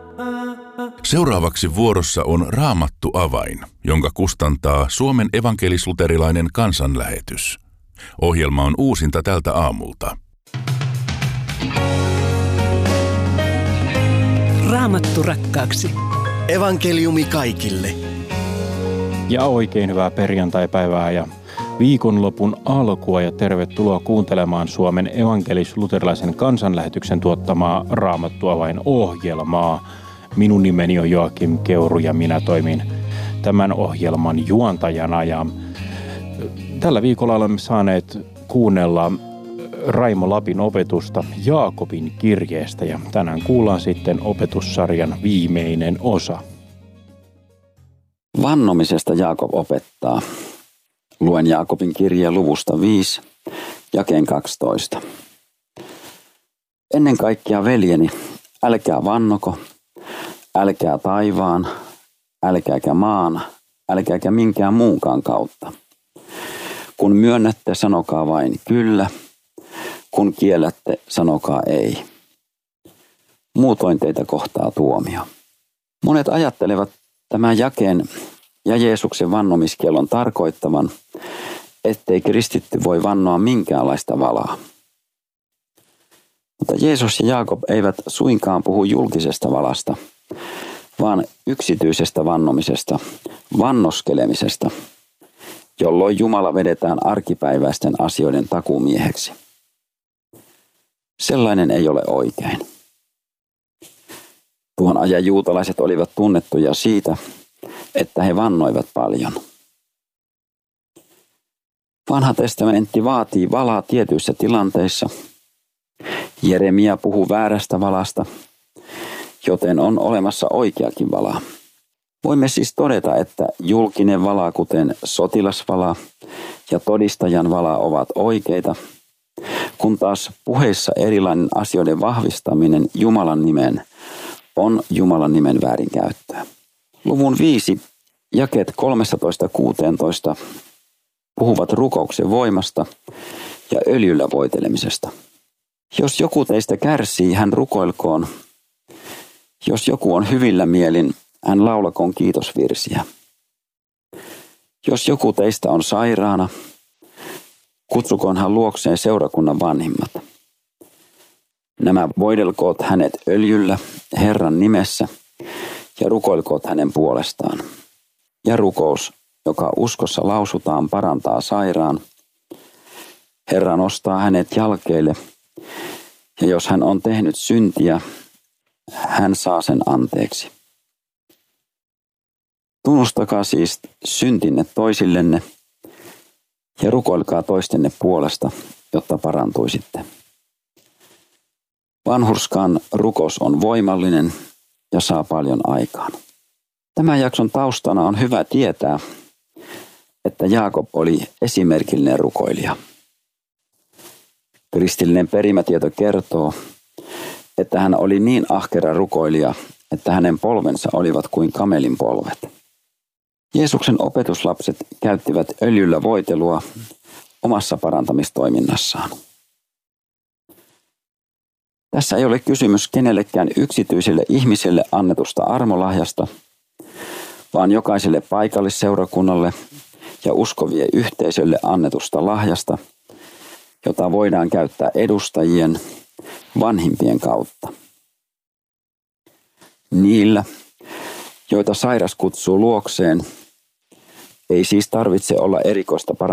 Seuraavaksi vuorossa on Raamattu avain, jonka kustantaa Suomen evankelis-luterilainen kansanlähetys. Ohjelma on uusinta tältä aamulta. Raamattu rakkaaksi. Evankeliumi kaikille. Ja oikein hyvää perjantaipäivää ja viikonlopun alkua ja tervetuloa kuuntelemaan Suomen evankelis-luterilaisen kansanlähetyksen tuottamaa Raamattu avain ohjelmaa. Minun nimeni on Joakim Keuru ja minä toimin tämän ohjelman juontajana. Ja tällä viikolla olemme saaneet kuunnella Raimo Lapin opetusta Jaakobin kirjeestä ja tänään kuullaan sitten opetussarjan viimeinen osa. Vannomisesta Jaakob opettaa. Luen Jaakobin kirjeen luvusta 5, jakeen 12. Ennen kaikkea veljeni, älkää vannoko, älkää taivaan, älkääkä maan, älkääkä minkään muunkaan kautta. Kun myönnätte, sanokaa vain kyllä, kun kiellätte, sanokaa ei. Muutoin teitä kohtaa tuomio. Monet ajattelevat tämän jakeen ja Jeesuksen vannomiskiellon tarkoittavan, ettei kristitty voi vannoa minkäänlaista valaa. Mutta Jeesus ja Jaakob eivät suinkaan puhu julkisesta valasta, vaan yksityisestä vannomisesta, vannoskelemisesta, jolloin Jumala vedetään arkipäiväisten asioiden takuumieheksi. Sellainen ei ole oikein. Tuon ajan juutalaiset olivat tunnettuja siitä, että he vannoivat paljon. Vanha testamentti vaatii valaa tietyissä tilanteissa. Jeremia puhuu väärästä valasta, joten on olemassa oikeakin vala. Voimme siis todeta, että julkinen vala, kuten sotilasvala ja todistajan vala, ovat oikeita, kun taas puheissa erilainen asioiden vahvistaminen Jumalan nimen on Jumalan nimen väärinkäyttöä. Luvun 5, jakeet 13-16 puhuvat rukouksen voimasta ja öljyllä voitelemisesta. Jos joku teistä kärsii, hän rukoilkoon. Jos joku on hyvillä mielin, hän laulakoon kiitosvirsiä. Jos joku teistä on sairaana, kutsukoon hän luokseen seurakunnan vanhimmat. Nämä voidelkoot hänet öljyllä Herran nimessä ja rukoilkoot hänen puolestaan. Ja rukous, joka uskossa lausutaan, parantaa sairaan. Herra nostaa hänet jalkeille, ja jos hän on tehnyt syntiä, hän saa sen anteeksi. Tunnustakaa siis syntinne toisillenne ja rukoilkaa toistenne puolesta, jotta parantuisitte. Vanhurskan rukous on voimallinen ja saa paljon aikaan. Tämän jakson taustana on hyvä tietää, että Jaakob oli esimerkillinen rukoilija. Kristillinen perimätieto kertoo, että hän oli niin ahkera rukoilija, että hänen polvensa olivat kuin kamelin polvet. Jeesuksen opetuslapset käyttivät öljyllä voitelua omassa parantamistoiminnassaan. Tässä ei ole kysymys kenellekään yksityiselle ihmiselle annetusta armolahjasta, vaan jokaiselle paikallisseurakunnalle ja uskovien yhteisölle annetusta lahjasta, jota voidaan käyttää edustajien, vanhimpien kautta. Niillä, joita sairas kutsuu luokseen, ei siis tarvitse olla erikoista